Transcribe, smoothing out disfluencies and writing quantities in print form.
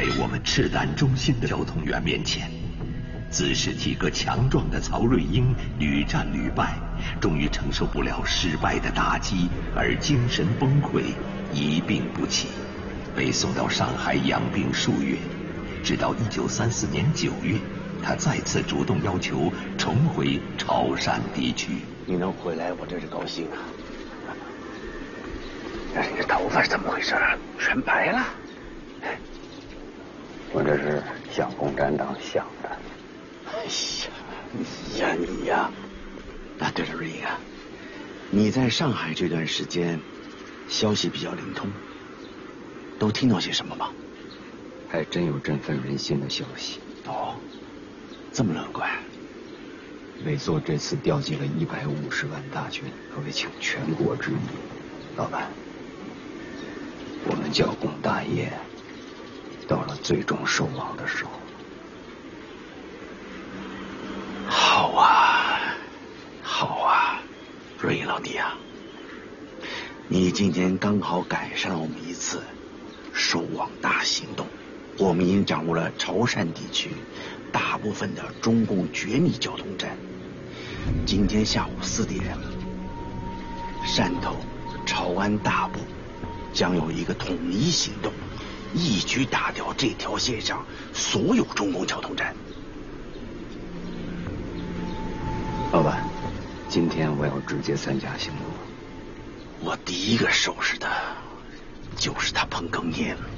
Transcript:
在我们赤胆忠心的交通员面前，自恃体格强壮的曹瑞英屡战屡败，终于承受不了失败的打击而精神崩溃，一病不起，被送到上海养病数月，直到1934年9月，他再次主动要求重回潮汕地区。 你能回来，我真是高兴啊！但是你的头发是怎么回事？全白了。 我这是向共产党想的。 哎呀，你呀！啊，对了，瑞英啊，你在上海这段时间，消息比较灵通，都听到些什么吗？ 还真有振奋人心的消息。 哦，这么乐观。 美作这次调集了150万大军，可谓请全国之力。老板，我们剿共大业到了最终收网的时候。 好啊，好啊，瑞英老弟啊，你今天刚好赶上了我们一次收网大行动。我们已经掌握了潮汕地区大部分的中共绝密交通站。今天下午4点，汕头、潮安大部将有一个统一行动，一举打掉这条线上所有中共交通站。 老板，今天我要直接参加行动。 我第一个收拾的就是他彭庚年。